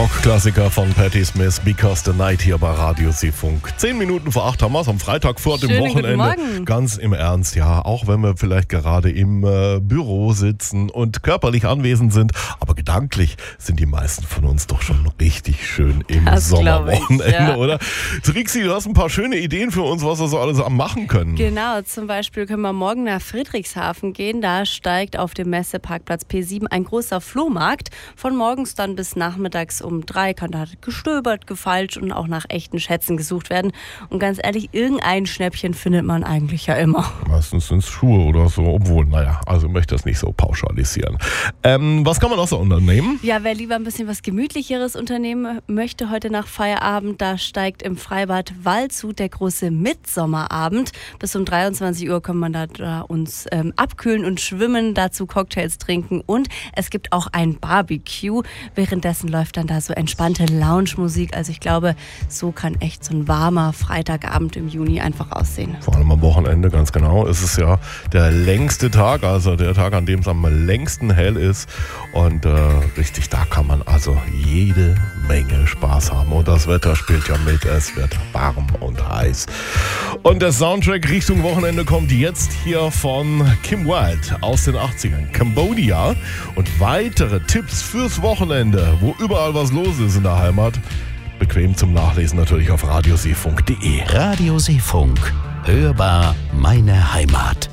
Rockklassiker von Patti Smith, Because the Night hier bei Radio Seefunk. 10 Minuten vor 8 haben wir es am Freitag vor dem Wochenende. Ganz im Ernst, ja, auch wenn wir vielleicht gerade im Büro sitzen und körperlich anwesend sind, aber gedanklich sind die meisten von uns doch schon richtig schön im Sommerwochenende, ja. Oder? Trixi, du hast ein paar schöne Ideen für uns, was wir so alles am machen können. Genau, zum Beispiel können wir morgen nach Friedrichshafen gehen. Da steigt auf dem Messeparkplatz P7 ein großer Flohmarkt. Von morgens dann bis nachmittags um 3 kann da gestöbert, gefeilscht und auch nach echten Schätzen gesucht werden. Und ganz ehrlich, irgendein Schnäppchen findet man eigentlich ja immer. Meistens sind es Schuhe oder so, obwohl, also ich möchte das nicht so pauschalisieren. Was kann man auch so unternehmen? Ja, wer lieber ein bisschen was Gemütlicheres unternehmen möchte heute nach Feierabend, da steigt im Freibad Waldshut der große Mitsommerabend. Bis um 23 Uhr kann man da uns abkühlen und schwimmen, dazu Cocktails trinken und es gibt auch ein Barbecue. Währenddessen läuft dann da so entspannte Lounge-Musik. Also ich glaube, so kann echt so ein warmer Freitagabend im Juni einfach aussehen. Vor allem am Wochenende, ganz genau. Es ist ja der längste Tag, also der Tag, an dem es am längsten hell ist. Und richtig, da kann man also jede Menge Spaß haben. Und das Wetter spielt ja mit. Es wird warm und heiß. Und der Soundtrack Richtung Wochenende kommt jetzt hier von Kim Wilde aus den 80ern. Cambodia und weitere Tipps fürs Wochenende, wo überall was los ist in der Heimat. Bequem zum Nachlesen natürlich auf radioseefunk.de. Radio Seefunk. Hörbar meine Heimat.